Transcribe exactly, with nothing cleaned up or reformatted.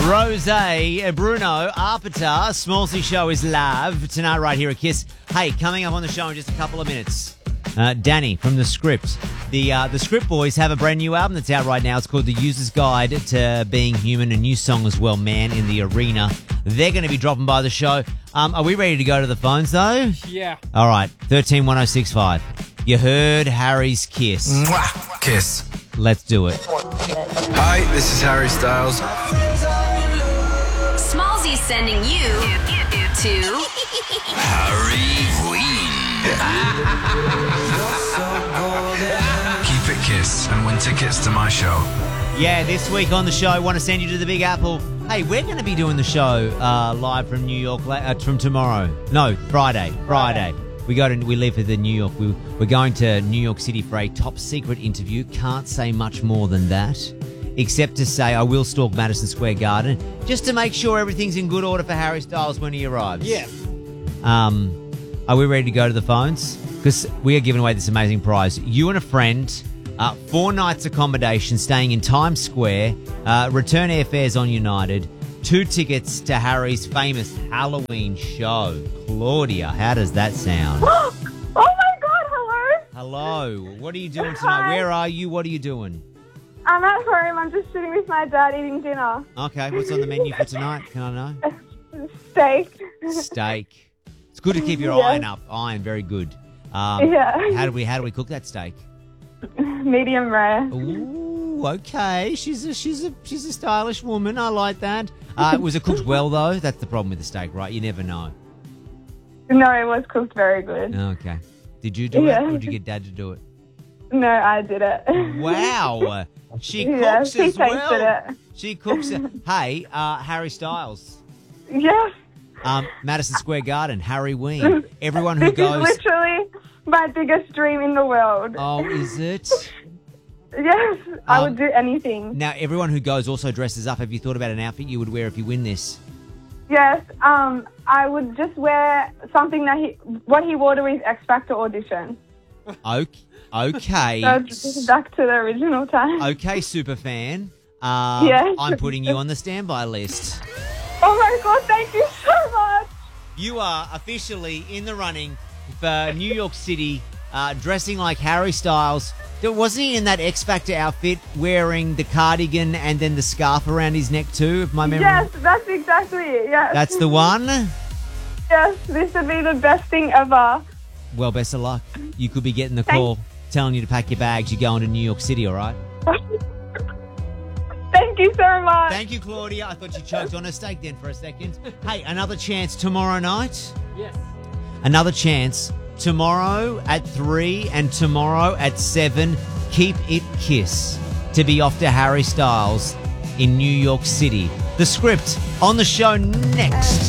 Rose, Bruno, Arpita, Smallsy Show is live tonight right here at Kiss. Hey, coming up on the show in just a couple of minutes, uh, Danny from The Script. The uh, The Script Boys have a brand new album that's out right now. It's called The User's Guide to Being Human. A new song as well, Man in the Arena. They're going to be dropping by the show. Um, are we ready to go to the phones, though? Yeah. All right, thirteen one oh six five. You heard Harry's Kiss. Mwah! Kiss. Let's do it. Hi, this is Harry Styles. Smallsy's sending you to Harry Ween. Keep it Kiss and win tickets to my show. Yeah, this week on the show, I want to send you to the Big Apple. Hey, we're going to be doing the show uh, live from New York uh, from tomorrow. No, Friday. Friday. We go to we leave for the New York. We, we're going to New York City for a top secret interview. Can't say much more than that, except to say I will stalk Madison Square Garden just to make sure everything's in good order for Harry Styles when he arrives. Yeah. Um, are we ready to go to the phones? Because we are giving away this amazing prize. You and a friend, uh, four nights accommodation, staying in Times Square, uh, return airfares on United, two tickets to Harry's famous Halloween show. Claudia, how does that sound? Oh my God, hello. Hello. What are you doing tonight? Hi. Where are you? What are you doing? I'm at home. I'm just sitting with my dad eating dinner. Okay, what's on the menu for tonight? Can I know? Steak. Steak. It's good to keep your Yeah. iron up. Iron, very good. Um, Yeah. How do we how do we cook that steak? Medium rare. Ooh, okay. She's a she's a she's a stylish woman. I like that. Uh, was it cooked well though? That's the problem with the steak, right? You never know. No, it was cooked very good. Okay. Did you do Yeah. it, or did you get Dad to do it? No, I did it. Wow. She Yeah, cooks she as tasted well. it. She cooks it. Hey, uh, Harry Styles. Yes. Um, Madison Square Garden, Harry Ween. Everyone who This goes. is literally my biggest dream in the world. Oh, is it? Yes, I Um, would do anything. Now, everyone who goes also dresses up. Have you thought about an outfit you would wear if you win this? Yes, um, I would just wear something that he, what he wore to his X Factor audition. Okay. Okay. So just back to the original time. Okay, super fan. Um, Yes. I'm putting you on the standby list. Oh my God, thank you so much. You are officially in the running for New York City, uh, dressing like Harry Styles. Wasn't he in that X Factor outfit, wearing the cardigan and then the scarf around his neck too, if my memory... Yes, that's exactly it, yes. That's the one? Yes, this would be the best thing ever. Well, best of luck. You could be getting the call telling you to pack your bags. You're going to New York City, all right? Thank you so much. Thank you, Claudia. I thought you choked on a steak then for a second. Hey, another chance tomorrow night. Yes. Another chance tomorrow at three and tomorrow at seven. Keep it Kiss to be off to Harry Styles in New York City. The Script on the show next.